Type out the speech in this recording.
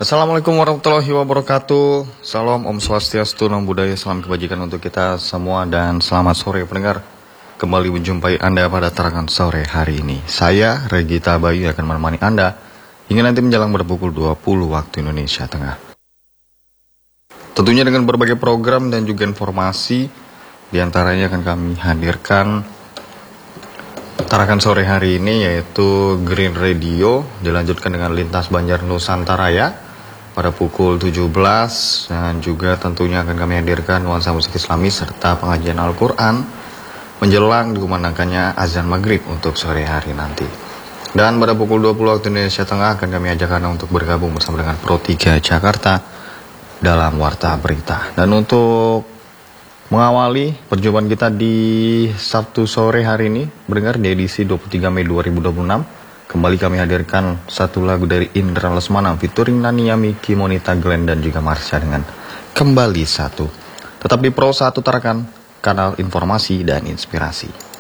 Assalamualaikum warahmatullahi wabarakatuh. Salam Om Swastiastu, Namo Buddhaya, salam kebajikan untuk kita semua dan selamat sore pendengar. Kembali menjumpai Anda pada tarangan sore hari ini. Saya Regita Bayu akan menemani Anda hingga nanti menjelang pada pukul 20 waktu Indonesia Tengah. Tentunya dengan berbagai program dan juga informasi, diantaranya akan kami hadirkan tarangan sore hari ini yaitu Green Radio, dilanjutkan dengan Lintas Banjar Nusantara ya pada pukul 17, dan juga tentunya akan kami hadirkan nuansa musik Islamis serta pengajian Al-Quran menjelang dikumandangkannya azan maghrib untuk sore hari nanti. Dan pada pukul 20 waktu Indonesia Tengah akan kami ajak Anda untuk bergabung bersama dengan Pro 3 Jakarta dalam Warta Berita. Dan untuk mengawali perjumpaan kita di Sabtu sore hari ini, mendengar di edisi 23 Mei 2026, kembali kami hadirkan satu lagu dari Indra Lesmana featuring Nania Miki, Monita Glenn dan juga Marsha dengan Kembali Satu. Tetap di Pro 1 Tarakan, kanal informasi dan inspirasi.